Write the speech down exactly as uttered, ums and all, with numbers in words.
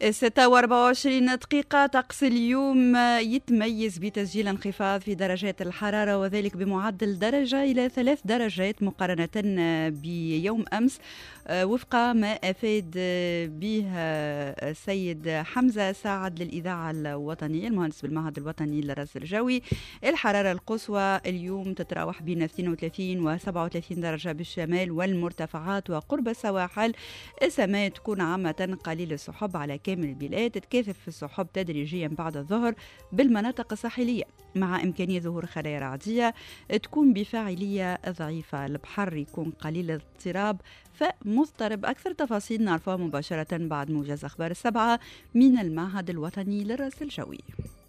ستة وأربعة وعشرين دقيقة. طقس اليوم يتميز بتسجيل انخفاض في درجات الحرارة، وذلك بمعدل درجة إلى ثلاث درجات مقارنة بيوم أمس، وفق ما أفاد به السيد حمزة سعد للإذاعة الوطنية المهندس بالمعهد الوطني للرصد الجوي. الحرارة القصوى اليوم تتراوح بين اثنين وثلاثين و سبعة وثلاثين درجة بالشمال والمرتفعات وقرب السواحل. السماء تكون عامة قليل السحب على كامل البلاد، تتكاثف في السحب تدريجيا بعد الظهر بالمناطق الساحلية، مع إمكانية ظهور خلايا رعدية تكون بفاعلية ضعيفة. البحر يكون قليل الاضطراب فمضطرب. أكثر تفاصيل نعرفها مباشرة بعد موجز أخبار السبعة من المعهد الوطني للرصد الجوي.